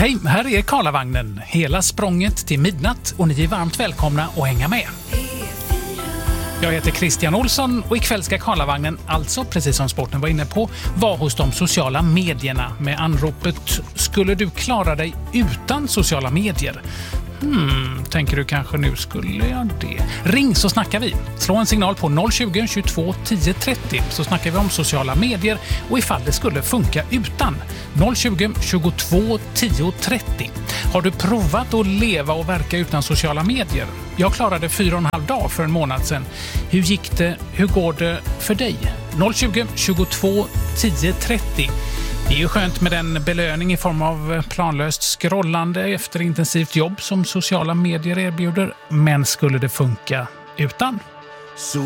Hej, här är Karlavagnen. Hela språnget till midnatt och ni är varmt välkomna att hänga med. Jag heter Christian Olsson och ikväll ska Karlavagnen, alltså precis som sporten var inne på, vara hos de sociala medierna med anropet "Skulle du klara dig utan sociala medier?" Tänker du kanske nu skulle jag det. Ring så snackar vi. Slå en signal på 020 22 10 30 så snackar vi om sociala medier och ifall det skulle funka utan. 020 22 10 30. Har du provat att leva och verka utan sociala medier? Jag klarade 4,5 dagar för en månad sedan. Hur gick det? Hur går det för dig? 020 22 10 30. Det är ju skönt med en belöning i form av planlöst scrollande efter intensivt jobb som sociala medier erbjuder. Men skulle det funka utan?